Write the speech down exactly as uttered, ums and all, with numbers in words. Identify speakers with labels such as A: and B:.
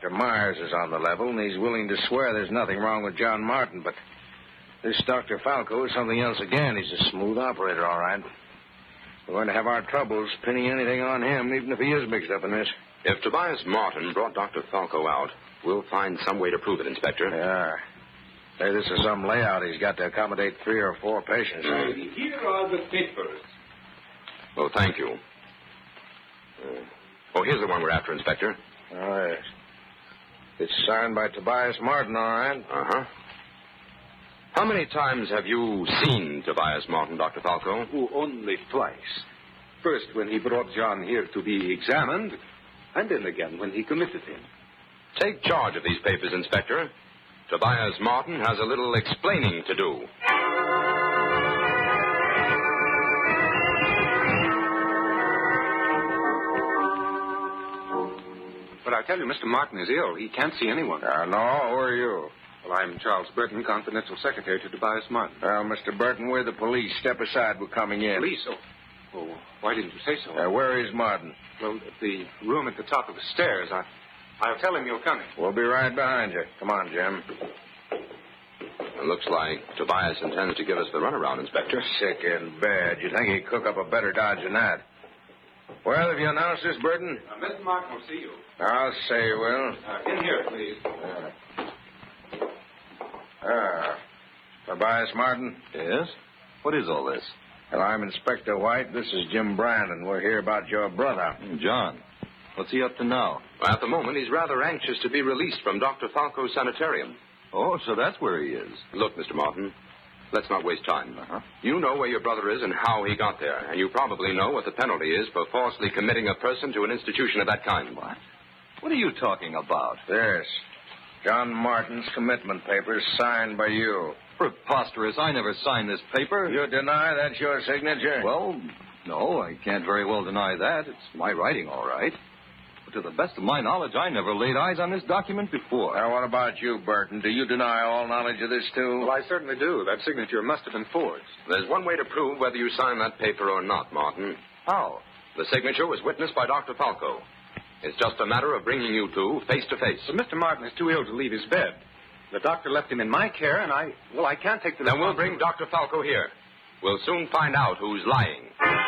A: Doctor Myers is on the level, and he's willing to swear there's nothing wrong with John Martin, but this Doctor Falco is something else again. He's a smooth operator, all right. We're going to have our troubles pinning anything on him, even if he is mixed up in this.
B: If Tobias Martin brought Doctor Falco out, we'll find some way to prove it, Inspector.
A: Yeah. Say, this is some layout he's got to accommodate three or four patients.
C: Uh, here are the papers.
B: Oh, thank you. Uh, oh, here's the one we're after, Inspector.
A: Oh, yes. It's signed by Tobias Martin, all right.
B: Uh-huh. How many times have you seen Tobias Martin, Doctor Falco?
C: Oh, only twice. First, when he brought John here to be examined, and then again when he committed him.
B: Take charge of these papers, Inspector. Tobias Martin has a little explaining to do.
C: But I tell you, Mister Martin is ill. He can't see anyone.
A: Uh, no, who are you?
C: Well, I'm Charles Burton, confidential secretary to Tobias Martin.
A: Well, Mister Burton, we're the police. Step aside. We're coming in.
C: Police? Oh, oh why didn't you say so?
A: Uh, where is Martin?
C: Well, the room at the top of the stairs. I, I'll tell him you're coming.
A: We'll be right behind you. Come on, Jim.
B: It looks like Tobias intends to give us the runaround, Inspector.
A: Sick and bad. You'd think he'd cook up a better dodge than that. Well, have you announced this, Burton?
C: Uh, Mister Martin will see you.
A: I'll say you will.
C: Uh, in here, please.
A: Uh, ah. Tobias Martin?
D: Yes? What is all this?
A: Well, I'm Inspector White. This is Jim Brandon. We're here about your brother.
D: John. What's he up to now?
B: At the moment, he's rather anxious to be released from Doctor Falco's sanitarium.
D: Oh, so that's where he is.
B: Look, Mister Martin, let's not waste time.
D: Uh-huh.
B: You know where your brother is and how he got there, and you probably know what the penalty is for falsely committing a person to an institution of that kind.
D: What? What are you talking about?
A: This. John Martin's commitment papers signed by you.
D: Preposterous. I never signed this paper.
A: You deny that's your signature?
D: Well, no, I can't very well deny that. It's my writing, all right. But to the best of my knowledge, I never laid eyes on this document before.
A: Now, what about you, Burton? Do you deny all knowledge of this, too?
C: Well, I certainly do. That signature must have been forged.
B: There's one way to prove whether you signed that paper or not, Martin.
D: How?
B: The signature was witnessed by Doctor Falco. It's just a matter of bringing you two face to face.
C: But Mister Martin is too ill to leave his bed. The doctor left him in my care, and I, well, I can't take the...
B: Then we'll bring Doctor Falco here. We'll soon find out who's lying.